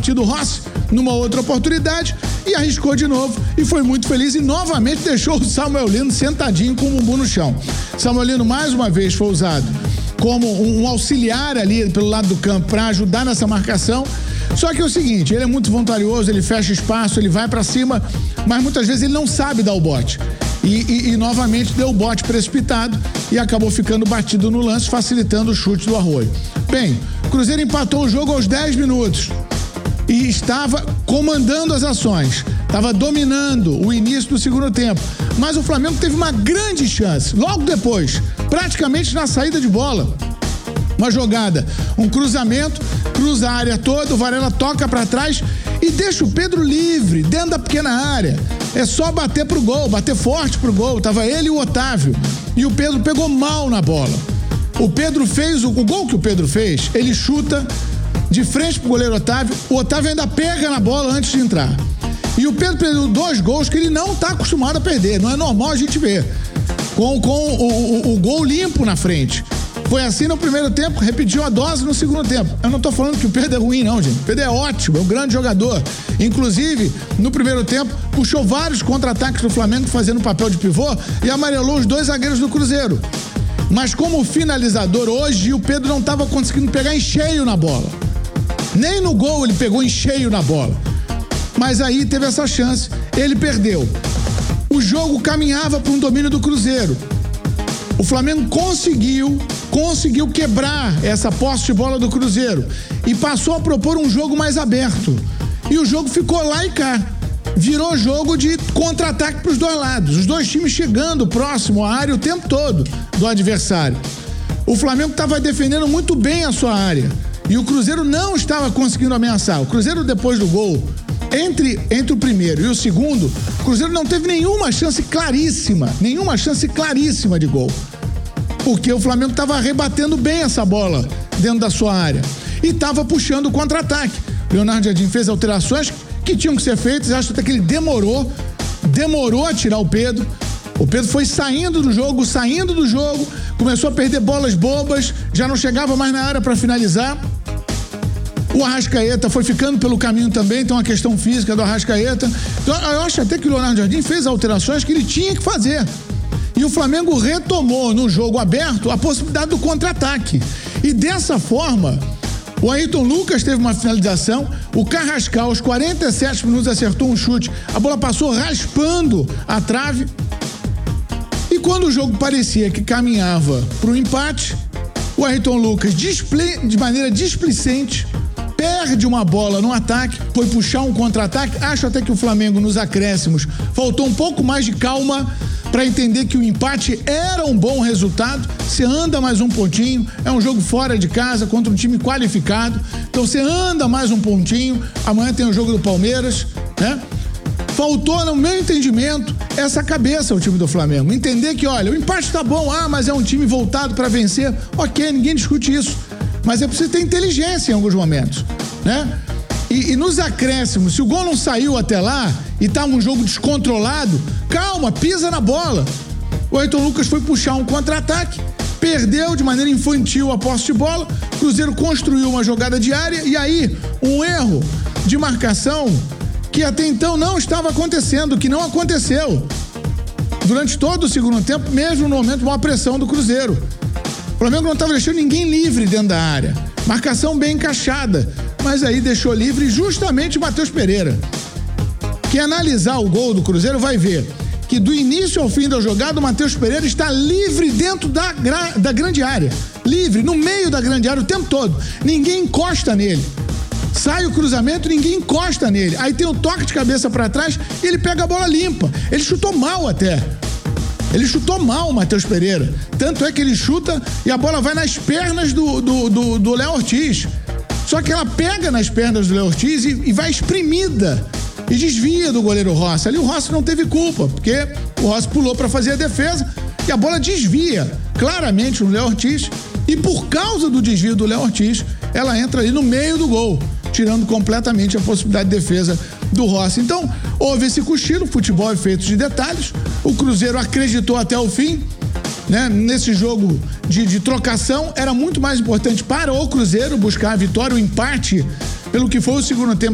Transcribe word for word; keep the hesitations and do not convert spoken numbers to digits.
batido o Rossi numa outra oportunidade e arriscou de novo e foi muito feliz e novamente deixou o Samuel Lino sentadinho com o bumbum no chão. Samuel Lino mais uma vez foi usado como um, um auxiliar ali pelo lado do campo para ajudar nessa marcação. Só que é o seguinte, ele é muito voluntarioso, ele fecha espaço, ele vai para cima, mas muitas vezes ele não sabe dar o bote. E, e, e novamente deu o bote precipitado e acabou ficando batido no lance, facilitando o chute do Arroio. Bem, o Cruzeiro empatou o jogo aos dez minutos e estava comandando as ações, estava dominando o início do segundo tempo, mas o Flamengo teve uma grande chance, logo depois, praticamente na saída de bola. Uma jogada, um cruzamento, cruza a área toda, o Varela toca para trás e deixa o Pedro livre, dentro da pequena área. É só bater pro gol, bater forte pro gol. Tava ele e o Otávio. E o Pedro pegou mal na bola. O Pedro fez, o, o gol que o Pedro fez, ele chuta de frente pro goleiro Otávio. O Otávio ainda pega na bola antes de entrar. E o Pedro perdeu dois gols que ele não tá acostumado a perder. Não é normal a gente ver. Com, com o, o, o gol limpo na frente. Foi assim no primeiro tempo, repetiu a dose no segundo tempo. Eu não tô falando que o Pedro é ruim, não, gente. O Pedro é ótimo, é um grande jogador. Inclusive, no primeiro tempo, puxou vários contra-ataques do Flamengo fazendo papel de pivô e amarelou os dois zagueiros do Cruzeiro. Mas como finalizador, hoje o Pedro não estava conseguindo pegar em cheio na bola. Nem no gol ele pegou em cheio na bola. Mas aí teve essa chance, ele perdeu. O jogo caminhava para um domínio do Cruzeiro. O Flamengo conseguiu, conseguiu quebrar essa posse de bola do Cruzeiro e passou a propor um jogo mais aberto. E o jogo ficou lá e cá. Virou jogo de contra-ataque para os dois lados. Os dois times chegando próximo à área o tempo todo do adversário. O Flamengo estava defendendo muito bem a sua área e o Cruzeiro não estava conseguindo ameaçar. O Cruzeiro, depois do gol, entre, entre o primeiro e o segundo, o Cruzeiro não teve nenhuma chance claríssima, nenhuma chance claríssima de gol. Porque o Flamengo estava rebatendo bem essa bola dentro da sua área e estava puxando o contra-ataque. Leonardo Jardim fez alterações que tinham que ser feitas, acho até que ele demorou, demorou a tirar o Pedro. O Pedro foi saindo do jogo, saindo do jogo, começou a perder bolas bobas, já não chegava mais na área para finalizar. O Arrascaeta foi ficando pelo caminho também, tem uma questão física do Arrascaeta. Então, eu acho até que o Leonardo Jardim fez alterações que ele tinha que fazer. E o Flamengo retomou no jogo aberto a possibilidade do contra-ataque. E dessa forma, o Ayrton Lucas teve uma finalização, o Carrascal, aos quarenta e sete minutos, acertou um chute, a bola passou raspando a trave. E quando o jogo parecia que caminhava para o empate, o Ayrton Lucas, disple, de maneira displicente, perde uma bola no ataque, foi puxar um contra-ataque. Acho até que o Flamengo, nos acréscimos, faltou um pouco mais de calma para entender que o empate era um bom resultado. Você anda mais um pontinho, é um jogo fora de casa contra um time qualificado, então você anda mais um pontinho. Amanhã tem o jogo do Palmeiras, né? Faltou, no meu entendimento, essa cabeça ao time do Flamengo, entender que, olha, o empate tá bom, ah, mas é um time voltado para vencer, ok, ninguém discute isso, mas é preciso ter inteligência em alguns momentos, né? E, e nos acréscimos, se o gol não saiu até lá e tá um jogo descontrolado, calma, pisa na bola. O Ayrton Lucas foi puxar um contra-ataque, perdeu de maneira infantil a posse de bola, o Cruzeiro construiu uma jogada de área e aí um erro de marcação que até então não estava acontecendo, que não aconteceu durante todo o segundo tempo, mesmo no momento de uma pressão do Cruzeiro. O Flamengo não estava deixando ninguém livre dentro da área, marcação bem encaixada, mas aí deixou livre justamente o Matheus Pereira. Quem analisar o gol do Cruzeiro vai ver que do início ao fim da jogada o Matheus Pereira está livre dentro da, gra- da grande área, livre, no meio da grande área o tempo todo, ninguém encosta nele. Sai o cruzamento, ninguém encosta nele. Aí tem o toque de cabeça para trás e ele pega a bola limpa. Ele chutou mal até. Ele chutou mal o Matheus Pereira. Tanto é que ele chuta e a bola vai nas pernas do, do, do, do Léo Ortiz. Só que ela pega nas pernas do Léo Ortiz e, e vai espremida. E desvia do goleiro Rossi. Ali o Rossi não teve culpa, porque o Rossi pulou para fazer a defesa e a bola desvia claramente no Léo Ortiz. E por causa do desvio do Léo Ortiz, ela entra ali no meio do gol, tirando completamente a possibilidade de defesa do Rossi. Então, houve esse cochilo, futebol é feito de detalhes, o Cruzeiro acreditou até o fim, né? Nesse jogo de, de trocação, era muito mais importante para o Cruzeiro buscar a vitória, o empate, pelo que foi o segundo tempo